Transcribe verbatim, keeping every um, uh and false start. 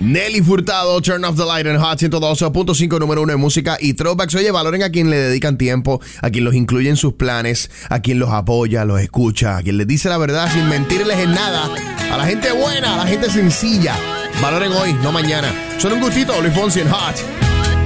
Nelly Furtado, Turn Off the Light en Hot ciento doce punto cinco, número uno en música y throwbacks. Oye, valoren a quien le dedican tiempo, a quien los incluye en sus planes, a quien los apoya, los escucha, a quien les dice la verdad sin mentirles en nada. A la gente buena, a la gente sencilla. Valoren hoy, no mañana. Son un gustito, Luis Fonsi en Hot.